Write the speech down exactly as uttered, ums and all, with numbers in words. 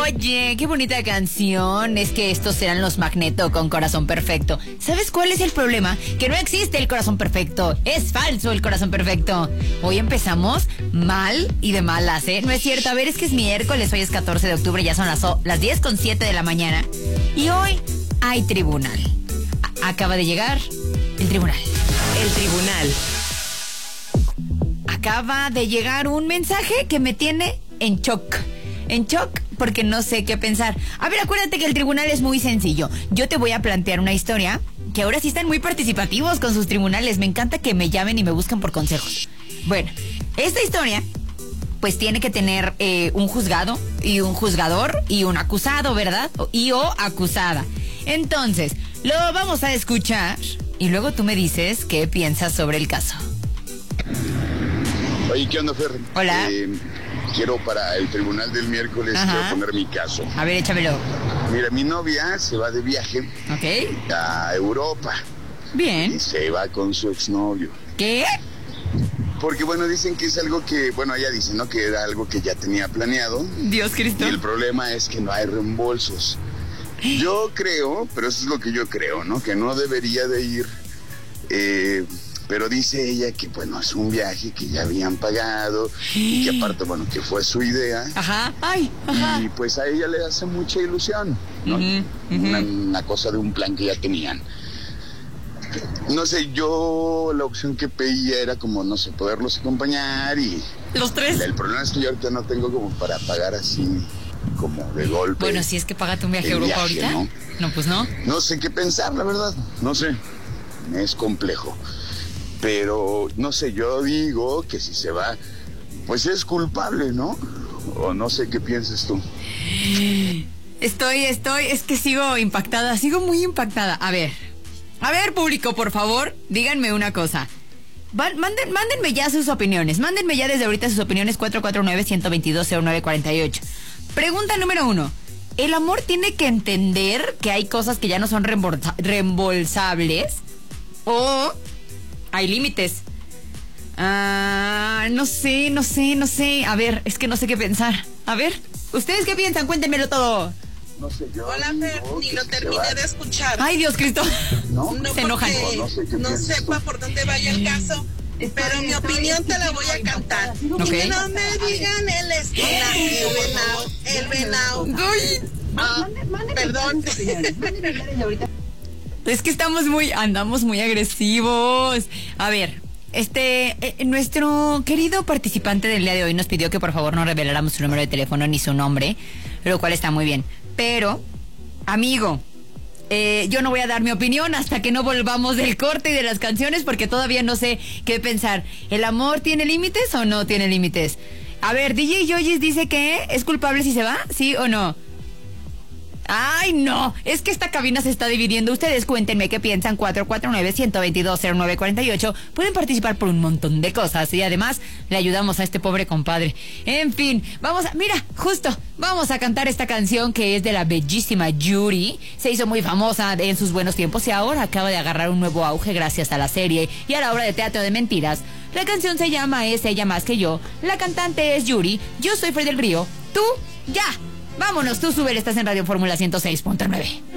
Oye, qué bonita canción. Es que estos serán los Magneto con Corazón Perfecto. ¿Sabes cuál es el problema? Que no existe el corazón perfecto. Es falso el corazón perfecto. Hoy empezamos mal y de malas, ¿eh? No es cierto. A ver, es que es miércoles, hoy es catorce de octubre, ya son las, las diez con siete de la mañana. Y hoy hay tribunal. A- acaba de llegar el tribunal. El tribunal. Acaba de llegar un mensaje que me tiene en shock. En shock porque no sé qué pensar. A ver, acuérdate que el tribunal es muy sencillo. Yo te voy a plantear una historia que ahora sí están muy participativos con sus tribunales. Me encanta que me llamen y me busquen por consejos. Bueno, esta historia pues tiene que tener eh, un juzgado y un juzgador y un acusado, ¿verdad? Y o acusada. Entonces, lo vamos a escuchar y luego tú me dices qué piensas sobre el caso. Oye, ¿qué onda, Fer? Hola. Eh, quiero para el tribunal del miércoles, Ajá. quiero poner mi caso. A ver, échamelo. Mira, mi novia se va de viaje ¿Ok? a Europa Bien. y se va con su exnovio. ¿Qué? Porque, bueno, dicen que es algo que, bueno, ella dice, ¿no? Que era algo que ya tenía planeado. Dios Cristo. Y el problema es que no hay reembolsos. Yo creo, pero eso es lo que yo creo, ¿no? Que no debería de ir, eh, pero dice ella que, bueno, es un viaje que ya habían pagado y que aparte, bueno, que fue su idea. Ajá. Ay, ajá. Y pues a ella le hace mucha ilusión, ¿no? Ujú, ujú. Una, una cosa de un plan que ya tenían. No sé, yo la opción que pedía era como, no sé, poderlos acompañar y... Los tres. El problema es que yo ahorita no tengo como para pagar así, como de golpe. Bueno, si es que paga tu viaje a el Europa viaje, ahorita. ¿no? No, pues no. No sé qué pensar, la verdad, no sé, es complejo. Pero, no sé, yo digo que si se va, pues es culpable, ¿no? O no sé qué pienses tú. Estoy, estoy, es que sigo impactada, sigo muy impactada. A ver, a ver, público, por favor, díganme una cosa. Van, manden, mándenme ya sus opiniones, mándenme ya desde ahorita sus opiniones cuatro cuatro nueve, uno dos dos, cero nueve cuatro ocho. Pregunta número uno. ¿El amor tiene que entender que hay cosas que ya no son reembolsa- reembolsables? ¿O hay límites? Ah, no sé, no sé, no sé. A ver, es que no sé qué pensar. A ver, ¿ustedes qué piensan? Cuéntenmelo todo. No sé, yo Hola, Fer, digo ni que lo si terminé se va, de escuchar. Ay, Dios Cristo. ¿no? No se enojan. porque No sé qué no piensas sepa tú. por dónde vaya el caso, pero mi opinión te la voy a cantar. Ok. Y no me digan el esquina, el venao, el venao. Ay, Ah, perdón. es que estamos muy, andamos muy agresivos. A ver, este, eh, nuestro querido participante del día de hoy nos pidió que por favor no reveláramos su número de teléfono ni su nombre, lo cual está muy bien. Pero, amigo, eh, yo no voy a dar mi opinión hasta que no volvamos del corte y de las canciones porque todavía no sé qué pensar. ¿El amor tiene límites o no tiene límites? A ver, D J Yoyis dice que es culpable si se va, ¿sí o no? Ay, no, es que esta cabina se está dividiendo. Ustedes cuéntenme qué piensan. Cuatro cuatro nueve, uno dos dos, cero nueve cuatro ocho. Pueden participar por un montón de cosas y además le ayudamos a este pobre compadre. En fin, vamos a... Mira, justo, vamos a cantar esta canción que es de la bellísima Yuri. Se hizo muy famosa en sus buenos tiempos y ahora acaba de agarrar un nuevo auge gracias a la serie y a la obra de teatro de mentiras. La canción se llama Es ella más que yo. La cantante es Yuri. Yo soy Fred del Río. Tú, ya. Vámonos, tú súbele, estás en Radio Fórmula ciento seis punto nueve.